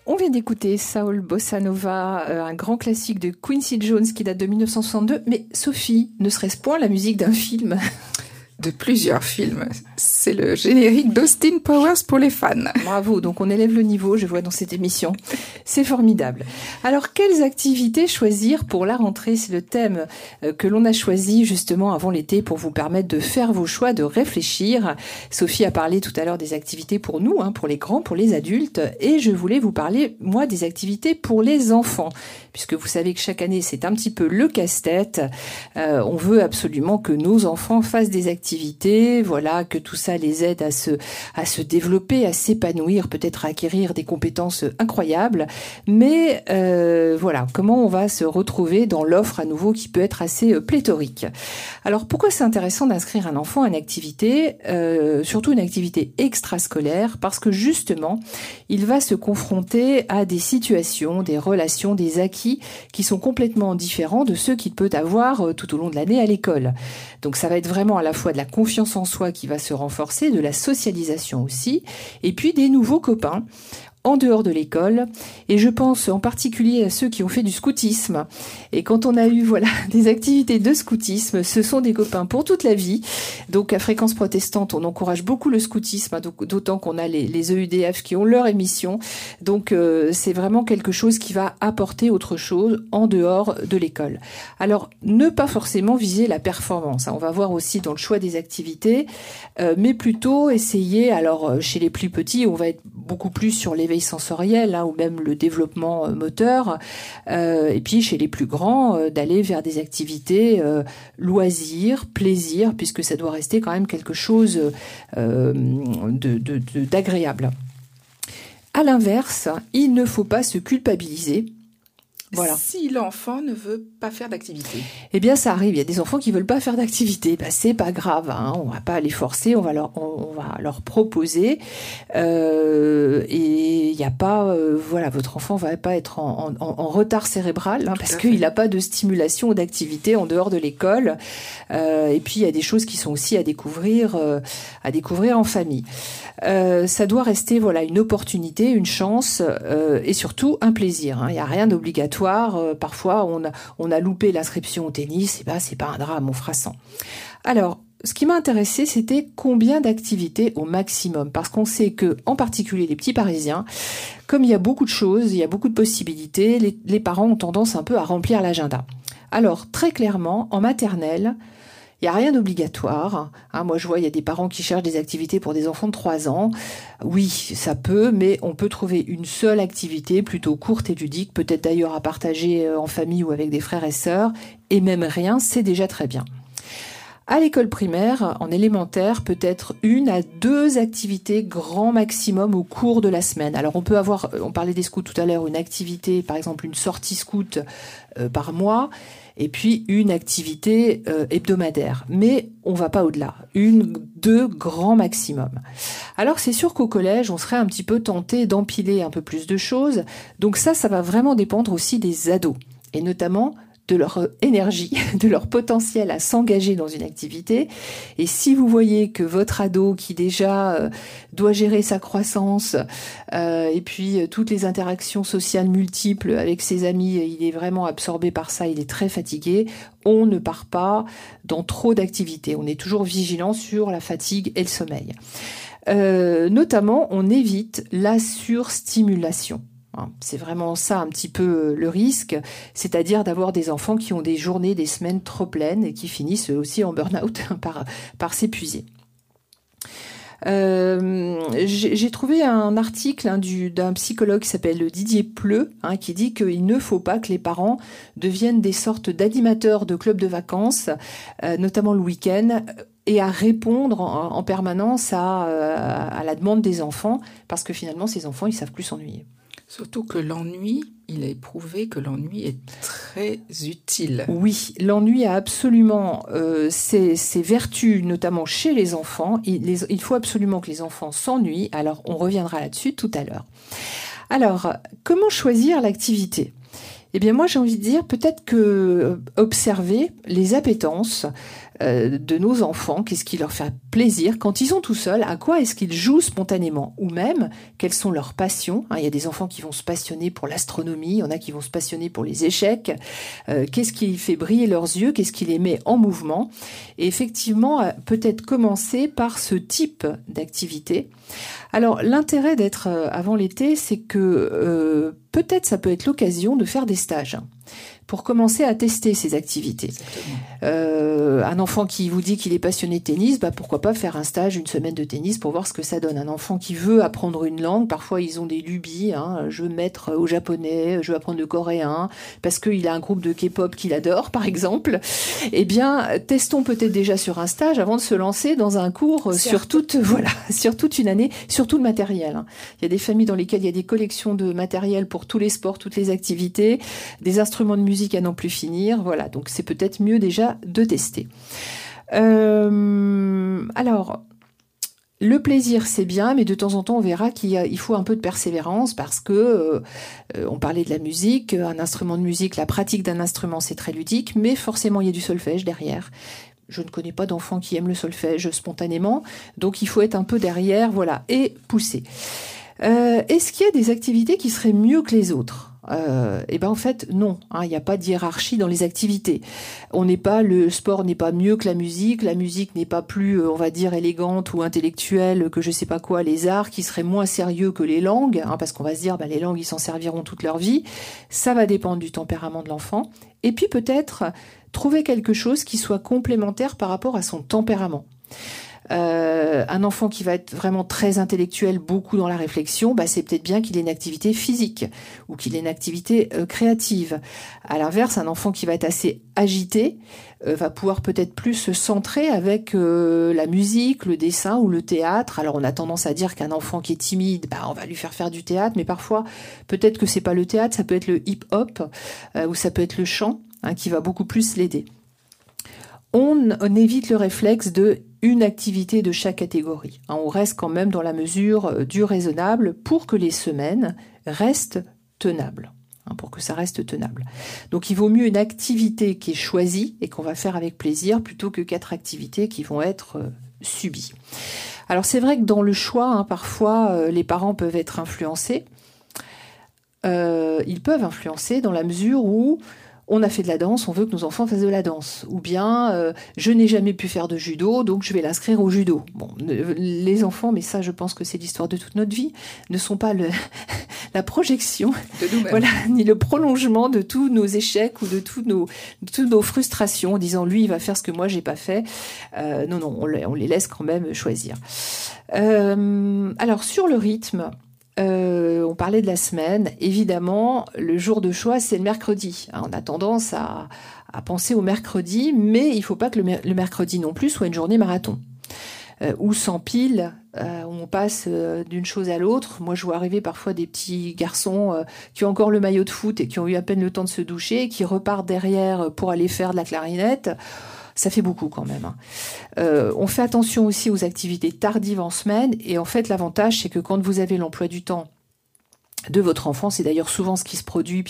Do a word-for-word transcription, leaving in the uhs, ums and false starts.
On vient d'écouter Saul Bossa Nova, euh, un grand classique de Quincy Jones qui date de mille neuf cent soixante-deux. Mais Sophie, ne serait-ce point la musique d'un film ? De plusieurs films. C'est le générique d'Austin Powers pour les fans. Bravo, donc on élève le niveau, je vois, dans cette émission. C'est formidable. Alors, quelles activités choisir pour la rentrée ? C'est le thème que l'on a choisi justement avant l'été pour vous permettre de faire vos choix, de réfléchir. Sophie a parlé tout à l'heure des activités pour nous, hein, pour les grands, pour les adultes. Et je voulais vous parler, moi, des activités pour les enfants. Puisque vous savez que chaque année, c'est un petit peu le casse-tête. Euh, on veut absolument que nos enfants fassent des activités, voilà, que tout ça les aide à se, à se développer, à s'épanouir, peut-être à acquérir des compétences incroyables. Mais euh, voilà, comment on va se retrouver dans l'offre à nouveau qui peut être assez pléthorique. Alors, pourquoi c'est intéressant d'inscrire un enfant à une activité, euh, surtout une activité extrascolaire ? Parce que justement, il va se confronter à des situations, des relations, des acquis qui sont complètement différents de ceux qu'il peut avoir tout au long de l'année à l'école. Donc ça va être vraiment à la fois de la confiance en soi qui va se renforcer, de la socialisation aussi, et puis des nouveaux copains en dehors de l'école. Et je pense en particulier à ceux qui ont fait du scoutisme. Et quand on a eu voilà des activités de scoutisme, ce sont des copains pour toute la vie. Donc à Fréquence Protestante, on encourage beaucoup le scoutisme, hein, donc, d'autant qu'on a les, les E U D F qui ont leur émission. Donc euh, c'est vraiment quelque chose qui va apporter autre chose en dehors de l'école. Alors ne pas forcément viser la performance, hein, on va voir aussi dans le choix des activités, euh, mais plutôt essayer, alors chez les plus petits, on va être beaucoup plus sur l'éveil sensoriel, hein, ou même le développement euh, moteur, euh, et puis chez les plus grands, euh, d'aller vers des activités euh, loisirs, plaisir, puisque ça doit rester quand même quelque chose euh, de, de, de, d'agréable. À l'inverse, il ne faut pas se culpabiliser. Voilà. Si l'enfant ne veut pas faire d'activité. Eh bien, ça arrive. Il y a des enfants qui veulent pas faire d'activité. Ben, c'est pas grave. Hein. On va pas les forcer. On va leur, on, on va leur proposer. Euh, et il y a pas, euh, voilà, votre enfant va pas être en, en, en retard cérébral, hein, parce qu'il n'a pas de stimulation ou d'activité en dehors de l'école. Euh, et puis il y a des choses qui sont aussi à découvrir, euh, à découvrir en famille. Euh, ça doit rester, voilà, une opportunité, une chance, euh, et surtout un plaisir. Hein. Il y a rien d'obligatoire. Euh, parfois, on a, on a loupé l'inscription au tennis, et ben, c'est pas un drame, on fera sans. Alors, ce qui m'a intéressé, c'était combien d'activités au maximum, parce qu'on sait que, en particulier les petits Parisiens, comme il y a beaucoup de choses, il y a beaucoup de possibilités, les, les parents ont tendance un peu à remplir l'agenda. Alors, très clairement, en maternelle, il n'y a rien d'obligatoire. Hein, moi, je vois, il y a des parents qui cherchent des activités pour des enfants de trois ans. Oui, ça peut, mais on peut trouver une seule activité plutôt courte et ludique, peut-être d'ailleurs à partager en famille ou avec des frères et sœurs, et même rien, c'est déjà très bien. À l'école primaire, en élémentaire, peut-être une à deux activités grand maximum au cours de la semaine. Alors on peut avoir, on parlait des scouts tout à l'heure, une activité, par exemple une sortie scout euh, par mois, et puis une activité euh, hebdomadaire. Mais on va pas au-delà. Une, deux grand maximum. Alors c'est sûr qu'au collège, on serait un petit peu tenté d'empiler un peu plus de choses. Donc ça, ça va vraiment dépendre aussi des ados. Et notamment de leur énergie, de leur potentiel à s'engager dans une activité. Et si vous voyez que votre ado qui déjà euh, doit gérer sa croissance euh, et puis euh, toutes les interactions sociales multiples avec ses amis, il est vraiment absorbé par ça, il est très fatigué, on ne part pas dans trop d'activités. On est toujours vigilant sur la fatigue et le sommeil. Euh, notamment, on évite la surstimulation. C'est vraiment ça un petit peu le risque, c'est-à-dire d'avoir des enfants qui ont des journées, des semaines trop pleines et qui finissent aussi en burn-out par, par s'épuiser. Euh, j'ai, j'ai trouvé un article hein, du, d'un psychologue qui s'appelle Didier Pleu, hein, qui dit qu'il ne faut pas que les parents deviennent des sortes d'animateurs de clubs de vacances, euh, notamment le week-end, et à répondre en, en permanence à, à la demande des enfants, parce que finalement, ces enfants, ils savent plus s'ennuyer. Surtout que l'ennui, il est prouvé que l'ennui est très utile. Oui, l'ennui a absolument euh, ses, ses vertus, notamment chez les enfants. Il, les, il faut absolument que les enfants s'ennuient. Alors, on reviendra là-dessus tout à l'heure. Alors, comment choisir l'activité ? Eh bien, moi, j'ai envie de dire peut-être que observer les appétences, euh, de nos enfants, qu'est-ce qui leur fait plaisir quand ils sont tout seuls, à quoi est-ce qu'ils jouent spontanément, ou même quelles sont leurs passions. Hein, il y a des enfants qui vont se passionner pour l'astronomie, il y en a qui vont se passionner pour les échecs. Euh, qu'est-ce qui fait briller leurs yeux, qu'est-ce qui les met en mouvement. Et effectivement, euh, peut-être commencer par ce type d'activité. Alors, l'intérêt d'être euh, avant l'été, c'est que euh, peut-être ça peut être l'occasion de faire des stages pour commencer à tester ces activités. Euh, un enfant qui vous dit qu'il est passionné de tennis, bah pourquoi pas faire un stage, une semaine de tennis pour voir ce que ça donne. Un enfant qui veut apprendre une langue, parfois ils ont des lubies, hein, je veux me mettre au japonais, je veux apprendre le coréen, parce qu'il a un groupe de K-pop qu'il adore, par exemple. Eh bien, testons peut-être déjà sur un stage avant de se lancer dans un cours Certes. sur toute, voilà, sur toute une année, sur tout le matériel. Hein. Il y a des familles dans lesquelles il y a des collections de matériel pour tous les sports, toutes les activités, des instruments de musique à n'en plus finir, voilà, donc c'est peut-être mieux déjà de tester. Euh, alors, le plaisir c'est bien, mais de temps en temps on verra qu'il y a, il faut un peu de persévérance parce que euh, on parlait de la musique, un instrument de musique, la pratique d'un instrument c'est très ludique, mais forcément il y a du solfège derrière. Je ne connais pas d'enfants qui aiment le solfège spontanément, donc il faut être un peu derrière, voilà, et pousser. Euh, est-ce qu'il y a des activités qui seraient mieux que les autres ? Euh, et ben en fait non, hein, il n'y a pas de hiérarchie dans les activités. On n'est pas, le sport n'est pas mieux que la musique, la musique n'est pas plus, on va dire, élégante ou intellectuelle que je sais pas quoi, les arts qui seraient moins sérieux que les langues, hein, parce qu'on va se dire bah, les langues ils s'en serviront toute leur vie. Ça va dépendre du tempérament de l'enfant. Et puis peut-être trouver quelque chose qui soit complémentaire par rapport à son tempérament. Euh, un enfant qui va être vraiment très intellectuel, beaucoup dans la réflexion, bah c'est peut-être bien qu'il ait une activité physique ou qu'il ait une activité euh, créative. À l'inverse, un enfant qui va être assez agité euh, va pouvoir peut-être plus se centrer avec euh, la musique, le dessin ou le théâtre. Alors on a tendance à dire qu'un enfant qui est timide, bah on va lui faire faire du théâtre, mais parfois peut-être que c'est pas le théâtre, ça peut être le hip-hop euh, ou ça peut être le chant, hein, qui va beaucoup plus l'aider. On, on évite le réflexe de une activité de chaque catégorie. On reste quand même dans la mesure du raisonnable pour que les semaines restent tenables. Pour que ça reste tenable. Donc il vaut mieux une activité qui est choisie et qu'on va faire avec plaisir plutôt que quatre activités qui vont être subies. Alors c'est vrai que dans le choix, hein, parfois les parents peuvent être influencés. Euh, ils peuvent influencer dans la mesure où on a fait de la danse, on veut que nos enfants fassent de la danse. Ou bien, euh, je n'ai jamais pu faire de judo, donc je vais l'inscrire au judo. Bon, les enfants, mais ça, je pense que c'est l'histoire de toute notre vie, ne sont pas le, la projection, de nous-mêmes. Voilà, ni le prolongement de tous nos échecs ou de, tous nos, de toutes nos frustrations, en disant lui, il va faire ce que moi, j'ai pas fait. Euh, non, non, on les, on les laisse quand même choisir. Euh, alors, sur le rythme, Euh, on parlait de la semaine. Évidemment, le jour de choix, c'est le mercredi. On a tendance à, à penser au mercredi, mais il ne faut pas que le, mer- le mercredi non plus soit une journée marathon. Euh, où s'empile, euh, on passe euh, d'une chose à l'autre. Moi, je vois arriver parfois des petits garçons euh, qui ont encore le maillot de foot et qui ont eu à peine le temps de se doucher et qui repartent derrière pour aller faire de la clarinette. Ça fait beaucoup quand même. Euh, on fait attention aussi aux activités tardives en semaine. Et en fait, l'avantage, c'est que quand vous avez l'emploi du temps de votre enfant, c'est d'ailleurs souvent ce qui se produit